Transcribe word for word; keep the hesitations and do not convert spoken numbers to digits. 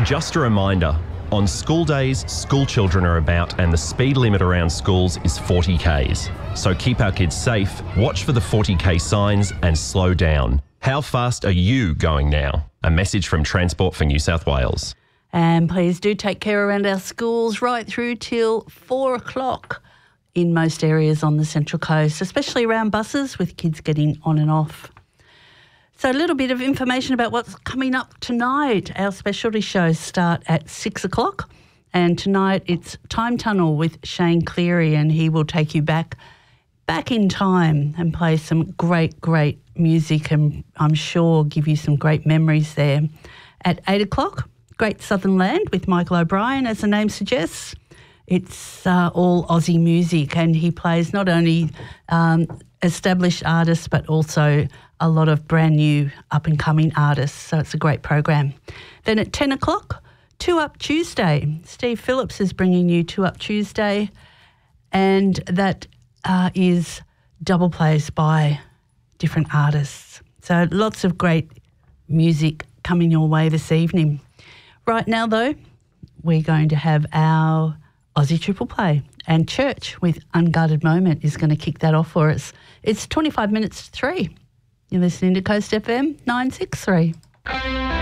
Just a reminder, on school days, school children are about and the speed limit around schools is forty kays. So keep our kids safe, watch for the forty k signs and slow down. How fast are you going now? A message from Transport for New South Wales. And please do take care around our schools right through till four o'clock in most areas on the Central Coast, especially around buses with kids getting on and off. So a little bit of information about what's coming up tonight. Our specialty shows start at six o'clock and tonight it's Time Tunnel with Shane Cleary, and he will take you back back in time and play some great, great music, and I'm sure give you some great memories there. At eight o'clock, Great Southern Land with Michael O'Brien, as the name suggests. It's uh, all Aussie music, and he plays not only um, established artists but also a lot of brand new up-and-coming artists, so it's a great program. Then at ten o'clock, Two Up Tuesday. Steve Phillips is bringing you Two Up Tuesday, and that uh, is double plays by different artists. So lots of great music coming your way this evening. Right now, though, we're going to have our Aussie Triple Play, and Church with Unguarded Moment is going to kick that off for us. It's twenty-five minutes to three. You're listening to Coast F M nine six three.